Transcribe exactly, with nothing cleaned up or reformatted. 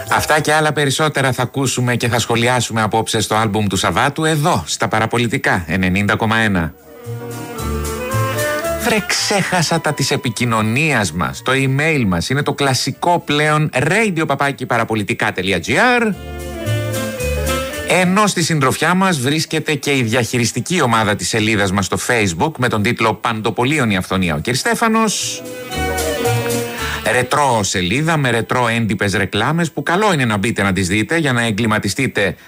Αυτά και άλλα περισσότερα θα ακούσουμε και θα σχολιάσουμε απόψε στο άλμπουμ του Σαββάτου εδώ στα Παραπολιτικά ενενήντα κόμμα ένα. Βρε, ξέχασα τα της επικοινωνίας μας. Το email μας είναι το κλασικό πλέον radio παπάκι παραπολιτικά τελεία τζι άρ. Ενώ στη συντροφιά μας βρίσκεται και η διαχειριστική ομάδα της σελίδας μας στο Facebook με τον τίτλο «Παντοπολίων η Αυθονία ο κ. Στέφανος». Ρετρό σελίδα με ρετρό έντυπες ρεκλάμες που καλό είναι να μπείτε να τις δείτε για να εγκληματιστείτε